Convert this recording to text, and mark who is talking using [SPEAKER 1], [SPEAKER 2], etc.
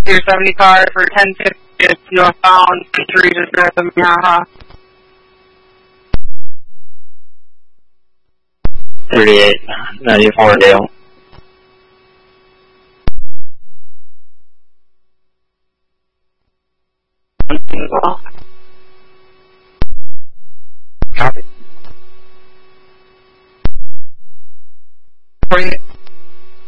[SPEAKER 1] your 70 car for 1050 northbound, 3 just north of Minnehaha.
[SPEAKER 2] 3894 Dale. Well.